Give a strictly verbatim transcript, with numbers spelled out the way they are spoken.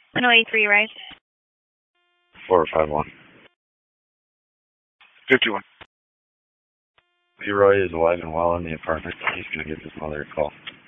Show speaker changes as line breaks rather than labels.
one oh eight three, right?
four five one.
fifty-one.
Leroy is alive and well in the apartment. He's going to give his mother a call.